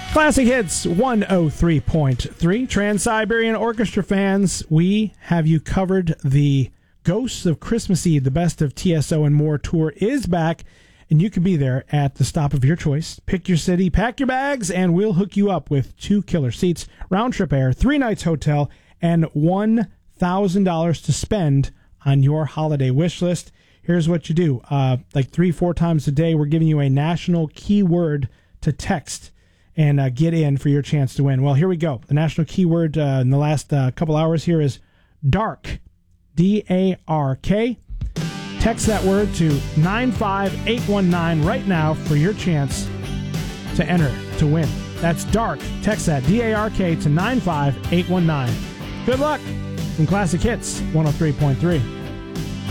Classic Hits 103.3. Trans-Siberian Orchestra fans, we have you covered. The Ghosts of Christmas Eve, the Best of TSO and More tour is back, and you can be there at the stop of your choice. Pick your city, pack your bags, and we'll hook you up with 2 killer seats, round-trip air, 3 nights hotel, and $1,000 to spend on your holiday wish list. Here's what you do. Like 3-4 times a day, we're giving you a national keyword to text and get in for your chance to win. Well, here we go. The national keyword in the last couple hours here is dark, D-A-R-K. Text that word to 95819 right now for your chance to enter to win. That's dark. Text that, D-A-R-K, to 95819. Good luck from Classic Hits 103.3.